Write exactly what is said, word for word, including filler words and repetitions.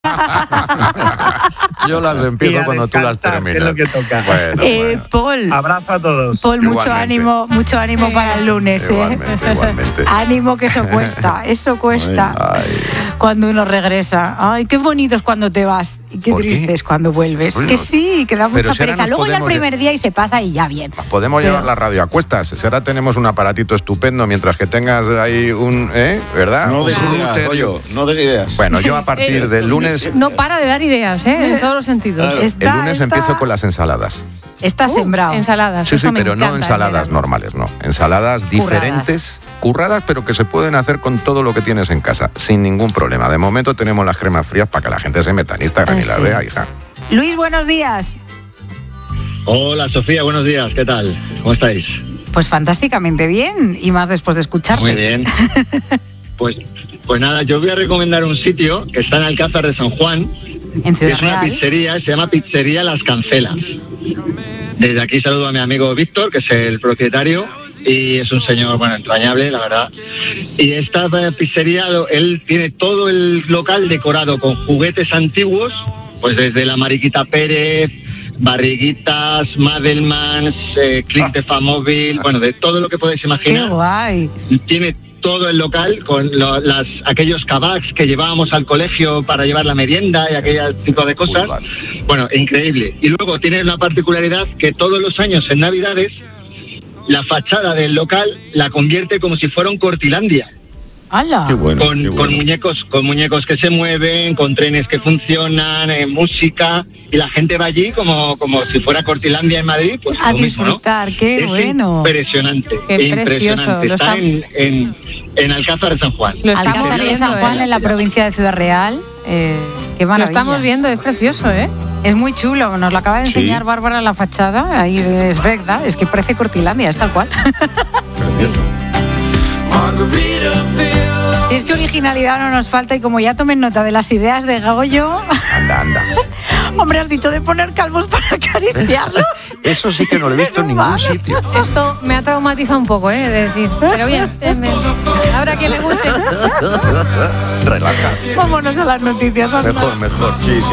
Yo las empiezo cuando tú las terminas. Es lo que toca. Bueno, eh, bueno. Paul, abrazo a todos. Paul, mucho Igualmente. ánimo, mucho ánimo para el lunes, Igualmente, ¿eh? igualmente. Ánimo, que eso cuesta, eso cuesta. Ay. Cuando uno regresa. Ay, qué bonito es cuando te vas y qué ¿Por triste qué? es cuando vuelves. Bueno, que sí, que da pero mucha si ahora pereza. nos Luego ya el podemos primer día y se pasa y ya bien. Podemos Pero- llevar la radio a cuestas. Si ahora tenemos un aparatito estupendo mientras que tengas ahí un... ¿eh? ¿Verdad? No Un des ideas, router. Goyo, no des ideas. Bueno, yo a partir del lunes... No para de dar ideas, ¿eh? En todos los sentidos. Claro. El Está- lunes está- empiezo con las ensaladas. Está Uh, sembrado. Ensaladas. Sí, eso sí, me pero no encanta, ensaladas el verano. normales, no. Ensaladas diferentes, curradas, pero que se pueden hacer con todo lo que tienes en casa, sin ningún problema. De momento tenemos las cremas frías para que la gente se meta en Instagram Ah, y las sí. vea, hija. Luis, buenos días. Hola Sofía, buenos días, ¿qué tal? ¿Cómo estáis? Pues fantásticamente bien, y más después de escucharte. Muy bien. Pues, pues nada, yo voy a recomendar un sitio que está en Alcázar de San Juan, En que Ciudad es una Real. pizzería, se llama Pizzería Las Cancelas. Desde aquí saludo a mi amigo Víctor, que es el propietario, y es un señor, bueno, entrañable, la verdad. Y esta eh, pizzería, lo- él tiene todo el local decorado con juguetes antiguos, pues desde la Mariquita Pérez, barriguitas, Madelmans, eh, click de Famóvil, bueno, de todo lo que podéis Qué imaginar. guay. Tiene todo el local con lo- las, aquellos kebabs que llevábamos al colegio para llevar la merienda y aquel tipo de cosas. Uy, vale. Bueno, increíble. Y luego tiene una particularidad que todos los años en Navidades la fachada del local la convierte como si fuera un Cortilandia. ¡Hala! Qué bueno, con, qué con bueno. muñecos con muñecos que se mueven, con trenes que funcionan, eh, música, y la gente va allí como, como si fuera Cortilandia en Madrid, pues A lo mismo, ¿no? disfrutar, qué Es bueno. impresionante, Qué precioso, impresionante. lo Está está- en, en, en Alcázar de San Juan. Lo estamos Alcázar de viendo, San Juan, ¿eh? en la provincia de Ciudad Real. Eh, qué Lo maravilla. estamos viendo, es precioso, ¿eh? Es muy chulo, nos lo acaba de Sí. enseñar Bárbara la fachada. Ahí es verdad, es que parece Cortilandia, es tal cual. Si es que originalidad no nos falta, y como ya tomen nota de las ideas de Goyo, Anda, anda. hombre, has dicho de poner calvos para acariciarlos. Eso sí que no lo he visto en ningún sitio. Esto me ha traumatizado un poco, ¿eh? De decir, pero bien, eh, me- habrá quien le guste. Relaja. Vámonos a las noticias. anda. Mejor, mejor. Sí, sí.